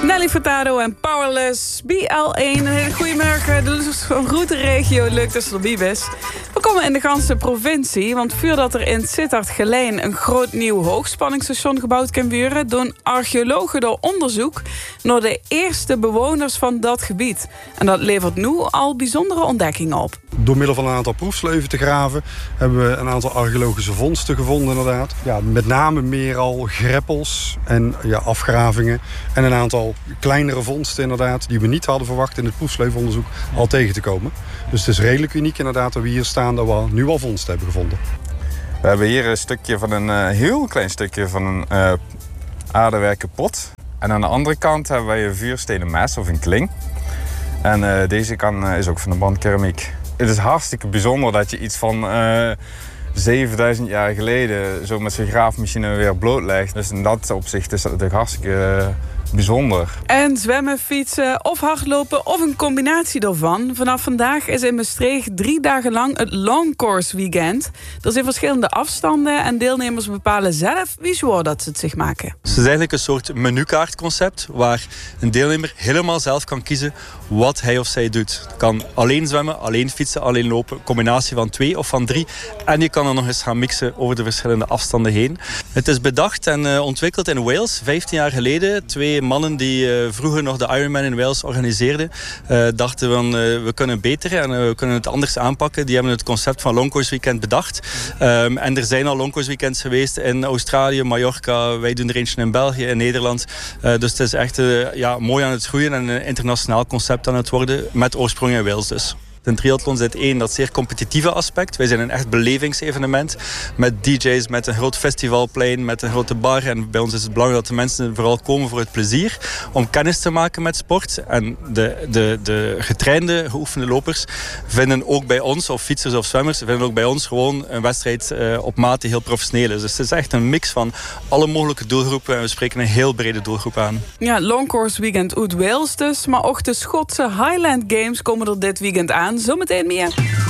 Nelly Furtado en Powerless, BL1. Een hele goedemorgen. De routeregio lukt tussen de Bibes. We komen in de ganse provincie, want voordat er in Sittard-Geleen een groot nieuw hoogspanningsstation gebouwd kan worden, doen archeologen door onderzoek naar de eerste bewoners van dat gebied. En dat levert nu al bijzondere ontdekkingen op. Door middel van een aantal proefsleuven te graven hebben we een aantal archeologische vondsten gevonden inderdaad. Ja, met name meer al greppels en afgravingen en een aantal kleinere vondsten inderdaad die we niet hadden verwacht in het proefsleuvenonderzoek al tegen te komen. Dus het is redelijk uniek inderdaad dat we hier staan dat we nu al vondsten hebben gevonden. We hebben hier een stukje van een heel klein stukje van een aardewerken pot. En aan de andere kant hebben wij een vuurstenen mes of een kling. En deze kant is ook van de bandkeramiek. Het is hartstikke bijzonder dat je iets van 7000 jaar geleden zo met zijn graafmachine weer blootlegt. Dus in dat opzicht is dat natuurlijk hartstikke bijzonder. En zwemmen, fietsen of hardlopen of een combinatie daarvan. Vanaf vandaag is in Maastricht 3 dagen lang het Long Course Weekend. Er zijn verschillende afstanden en deelnemers bepalen zelf wie zwaar dat ze het zich maken. Het is eigenlijk een soort menukaartconcept waar een deelnemer helemaal zelf kan kiezen wat hij of zij doet. Je kan alleen zwemmen, alleen fietsen, alleen lopen. Een combinatie van 2 of van 3. En je kan dan nog eens gaan mixen over de verschillende afstanden heen. Het is bedacht en ontwikkeld in Wales 15 jaar geleden. 2 mannen die vroeger nog de Ironman in Wales organiseerden, dachten van we kunnen beter en we kunnen het anders aanpakken. Die hebben het concept van Long Course Weekend bedacht. En er zijn al Long Course Weekends geweest in Australië, Mallorca. Wij doen er eentje in België, in Nederland. Dus het is echt mooi aan het groeien en een internationaal concept aan het worden met oorsprong in Wales dus. In triathlon zit 1, dat zeer competitieve aspect. Wij zijn een echt belevingsevenement met DJ's, met een groot festivalplein, met een grote bar. En bij ons is het belangrijk dat de mensen vooral komen voor het plezier, om kennis te maken met sport. En de getrainde, geoefende lopers vinden ook bij ons, of fietsers of zwemmers, vinden ook bij ons gewoon een wedstrijd op maat die heel professioneel is. Dus het is echt een mix van alle mogelijke doelgroepen en we spreken een heel brede doelgroep aan. Ja, Long Course Weekend uit Wales dus, maar ook de Schotse Highland Games komen er dit weekend aan. Zometeen meer.